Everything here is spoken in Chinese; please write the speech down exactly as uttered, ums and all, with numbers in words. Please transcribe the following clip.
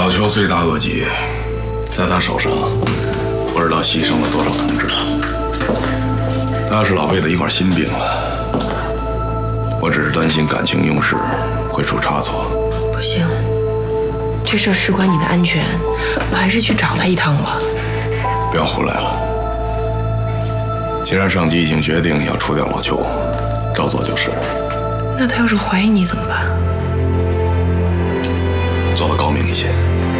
老邱罪大恶极，在他手上不知道牺牲了多少同志。他是老魏的一块心病了，我只是担心感情用事会出差错。 不行，这事儿事关你的安全，我还是去找他一趟吧。 不要胡来了。既然上级已经决定要除掉老邱，照做就是。 那他要是怀疑你怎么办？ 做得高明一些。